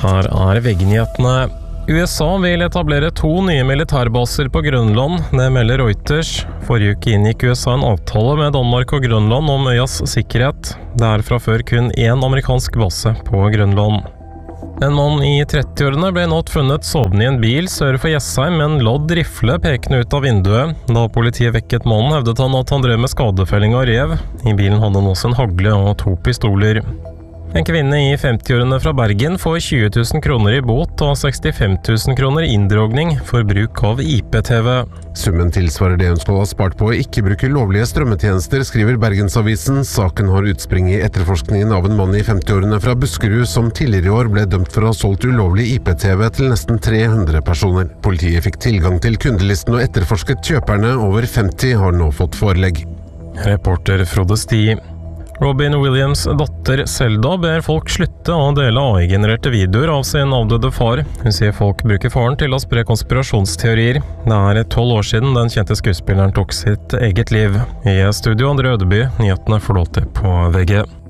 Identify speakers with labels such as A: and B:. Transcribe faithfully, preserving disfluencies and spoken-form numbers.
A: Her er V G-nyhetene. U S A vil etablere to nye militærbaser på Grønland, det melder Reuters. Forrige uke inngikk U S A en avtale med Danmark og Grønland om øyas sikkerhet. Det er fra før kun én amerikansk base på Grønland. En mann i trettiårene ble nå funnet sovende i en bil sør for Jessheim med en lodd rifle pekende ut av vinduet. Da politiet vekket mannen, hevdet han at han drev med skadefelling av rev. I bilen hadde han også en hagle og to pistoler. En kvinne i femtiårene fra Bergen får tjue tusen kroner i bot og sekstifem tusen kroner i inndragning for bruk av I P-T V.
B: Summen tilsvarer det hun skal ha spart på å ikke bruke lovlige strømmetjenester, skriver Bergensavisen. Saken har utspring i etterforskningen av en mann i femtiårene fra Buskerud som tidligere i år ble dømt for å ha solgt ulovlig I P-T V til nesten tre hundre personer. Politiet fikk tilgang til kundelisten og etterforsket kjøperne. Over femti har nå fått forelegg.
A: Reporter Frode Sti. Robin Williams' datter Zelda ber folk slutte å dele A I-genererte videoer av sin avdøde far. Hun sier folk bruker faren til å spre konspirasjonsteorier. Det er tolv år siden den kjente skuespilleren tok sitt eget liv. I studio Andre Ødeby, nyhetene får lov til på V G.